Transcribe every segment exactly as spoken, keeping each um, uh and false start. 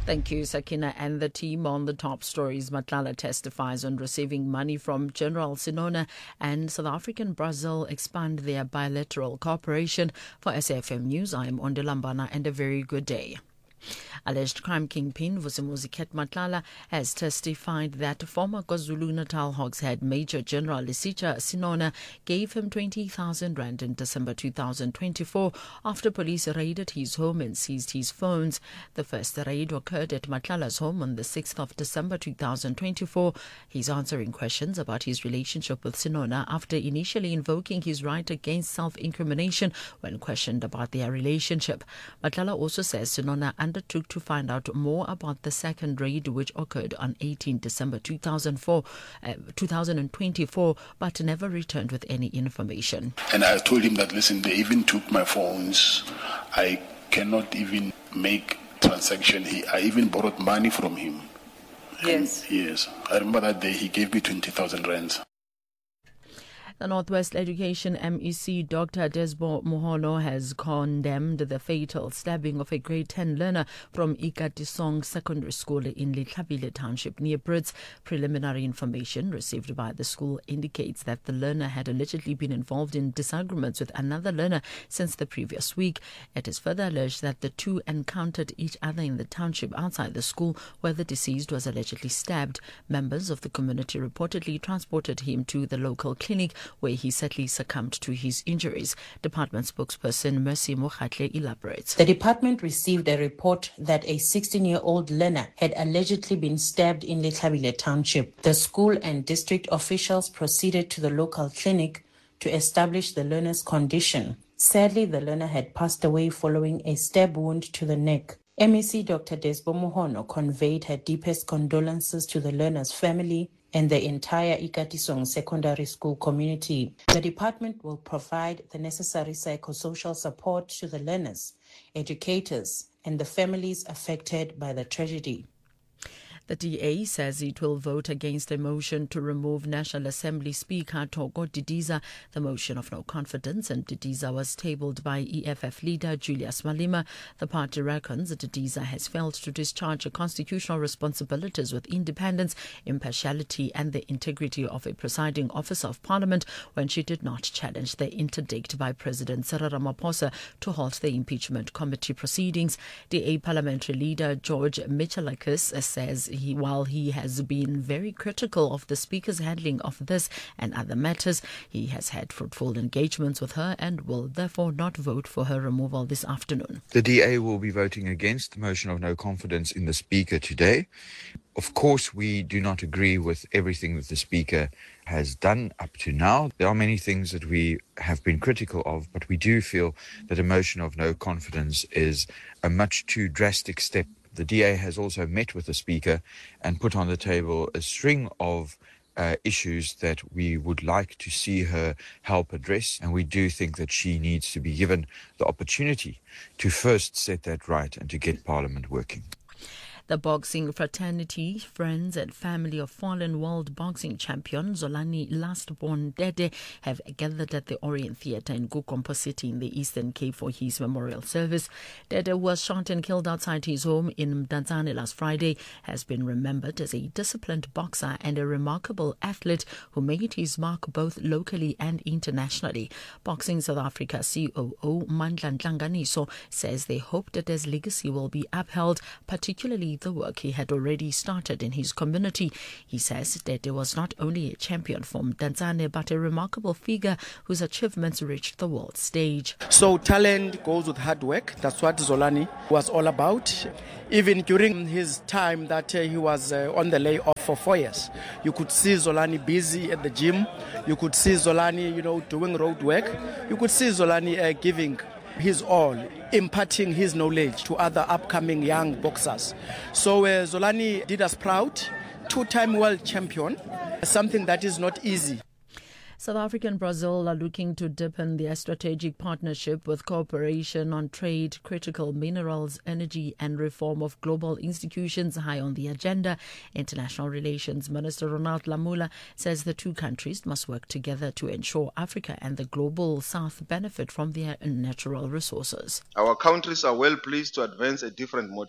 Thank you, Sakina and the team. On the top stories, Matlala testifies on receiving money from General Sinona, and South Africa and Brazil expand their bilateral cooperation. For S A F M News, I am Onde Lambana, and a very good day. Alleged crime kingpin Vusimuzi Ket Matlala has testified that former KwaZulu-Natal Hawks head Major General Lesitja Sinona gave him twenty thousand rand in December two thousand twenty-four after police raided his home and seized his phones. The first raid occurred at Matlala's home on the sixth of December two thousand twenty-four. He's answering questions about his relationship with Sinona after initially invoking his right against self-incrimination when questioned about their relationship. Matlala also says Sinona undertook to find out more about the second raid, which occurred on eighteenth December two thousand four, uh, two thousand twenty-four, but never returned with any information. And I told him that, listen, they even took my phones. I cannot even make transaction. He, I even borrowed money from him. Yes. And yes. I remember that day he gave me twenty thousand rands. The Northwest Education M E C Doctor Desbo Mohono has condemned the fatal stabbing of a grade ten learner from Ikatisong Secondary School in Litlabile Township near Brits. Preliminary information received by the school indicates that the learner had allegedly been involved in disagreements with another learner since the previous week. It is further alleged that the two encountered each other in the township outside the school where the deceased was allegedly stabbed. Members of the community reportedly transported him to the local clinic, where he sadly succumbed to his injuries. Department spokesperson Mercy Mokhatle elaborates. The department received a report that a sixteen-year-old learner had allegedly been stabbed in Litlabile Township. The school and district officials proceeded to the local clinic to establish the learner's condition. Sadly, the learner had passed away following a stab wound to the neck. M E C Doctor Desbo Mohono conveyed her deepest condolences to the learner's family and the entire Ikatisong Secondary School community. The department will provide the necessary psychosocial support to the learners, educators, and the families affected by the tragedy. The D A says it will vote against a motion to remove National Assembly Speaker Thoko Didiza. The motion of no confidence in Didiza was tabled by E F F leader Julius Malema. The party reckons that Didiza has failed to discharge her constitutional responsibilities with independence, impartiality and the integrity of a presiding officer of parliament when she did not challenge the interdict by President Cyril Ramaphosa to halt the impeachment committee proceedings. D A parliamentary leader George Michalakis says He, while he has been very critical of the Speaker's handling of this and other matters, he has had fruitful engagements with her and will therefore not vote for her removal this afternoon. The D A will be voting against the motion of no confidence in the Speaker today. Of course, we do not agree with everything that the Speaker has done up to now. There are many things that we have been critical of, but we do feel that a motion of no confidence is a much too drastic step. The D A has also met with the Speaker and put on the table a string of uh, issues that we would like to see her help address, and we do think that she needs to be given the opportunity to first set that right and to get Parliament working. The boxing fraternity, friends and family of fallen world boxing champion Zolani Lastborn Dede have gathered at the Orient Theatre in Gukompo City in the Eastern Cape for his memorial service. Dede was shot and killed outside his home in Mdantsane last Friday, has been remembered as a disciplined boxer and a remarkable athlete who made his mark both locally and internationally. Boxing South Africa C O O Mandla Nhlanganiso says they hope that his legacy will be upheld, particularly the work he had already started in his community. He says that he was not only a champion from Mdantsane but a remarkable figure whose achievements reached the world stage. So talent goes with hard work. That's what Zolani was all about. Even during his time that uh, he was uh, on the layoff for four years, you could see Zolani busy at the gym. You could see Zolani, you know, doing road work. You could see Zolani uh, giving his all, imparting his knowledge to other upcoming young boxers. So uh, Zolani did us proud, two-time world champion, something that is not easy. South Africa and Brazil are looking to deepen their strategic partnership with cooperation on trade, critical minerals, energy and reform of global institutions high on the agenda. International Relations Minister Ronald Lamola says the two countries must work together to ensure Africa and the global south benefit from their natural resources. Our countries are well pleased to advance a different model,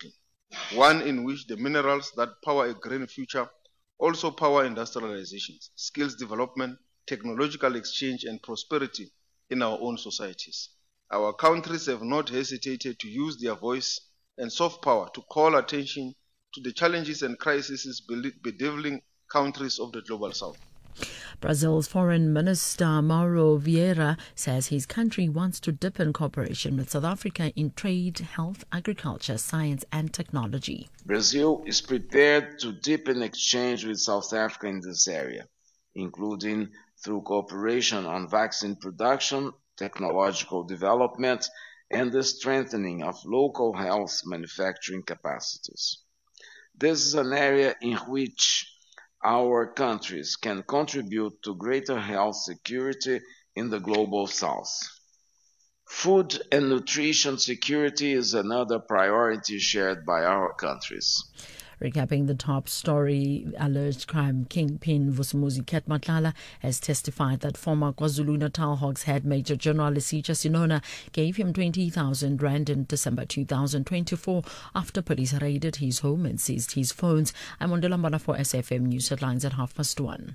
one in which the minerals that power a green future also power industrialization, skills development, technological exchange, and prosperity in our own societies. Our countries have not hesitated to use their voice and soft power to call attention to the challenges and crises bedeviling countries of the global south. Brazil's Foreign Minister Mauro Vieira says his country wants to deepen cooperation with South Africa in trade, health, agriculture, science and technology. Brazil is prepared to deepen exchange with South Africa in this area, including through cooperation on vaccine production, technological development, and the strengthening of local health manufacturing capacities. This is an area in which our countries can contribute to greater health security in the global south. Food and nutrition security is another priority shared by our countries. Recapping the top story, alleged crime kingpin Vusumuzi Ket Matlala has testified that former KwaZulu-Natal Hawks head Major General Lesitja Sinona gave him twenty thousand rand in December two thousand twenty-four after police raided his home and seized his phones. I'm Ondela Mbana for S F M News Headlines at half past one.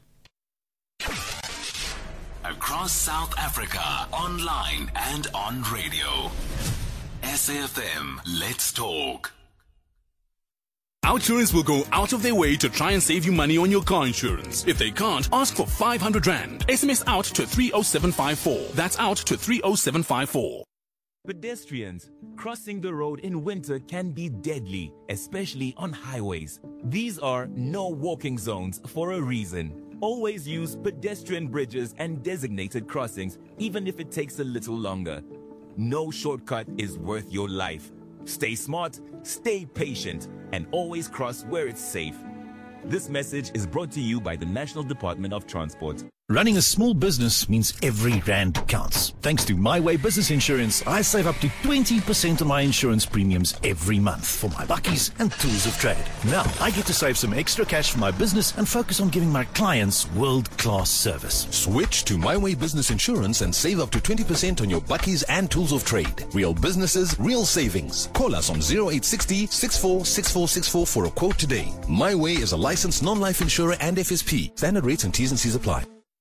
Across South Africa, online and on radio. S A F M, let's talk. Outsurance will go out of their way to try and save you money on your car insurance. If they can't, ask for five hundred rand. S M S out to three oh seven five four. That's out to three oh seven five four. Pedestrians, crossing the road in winter can be deadly, especially on highways. These are no walking zones for a reason. Always use pedestrian bridges and designated crossings, even if it takes a little longer. No shortcut is worth your life. Stay smart, stay patient, and always cross where it's safe. This message is brought to you by the National Department of Transport. Running a small business means every rand counts. Thanks to My Way Business Insurance, I save up to twenty percent of my insurance premiums every month for my bakkies and tools of trade. Now, I get to save some extra cash for my business and focus on giving my clients world-class service. Switch to My Way Business Insurance and save up to twenty percent on your bakkies and tools of trade. Real businesses, real savings. Call us on zero eight six zero, six four six four six four for a quote today. My Way is a licensed non-life insurer and F S P. Standard rates and T's and C's apply.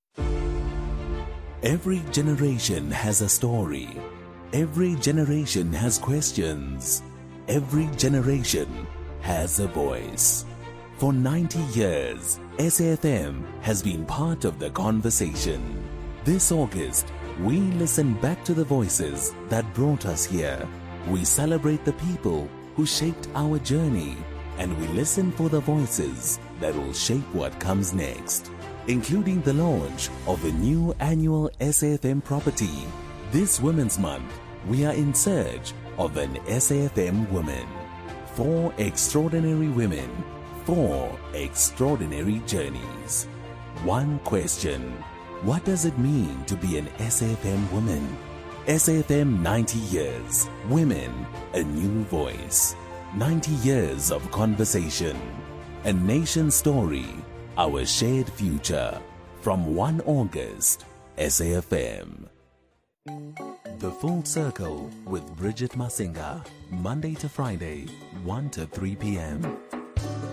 Every generation has a story. Every generation has questions. Every generation has a voice. For ninety years, S A F M has been part of the conversation. This August, we listen back to the voices that brought us here. We celebrate the people who shaped our journey, and we listen for the voices that will shape what comes next, including the launch of a new annual S A F M property. This Women's Month, we are in search of an S A F M woman. Four extraordinary women, four extraordinary journeys. One question: what does it mean to be an S A F M woman? S A F M ninety years. Women, a new voice. ninety years of conversation. A nation story. Our shared future. From first of August, S A F M. The Full Circle with Bridget Masinga. Monday to Friday, one to three p.m.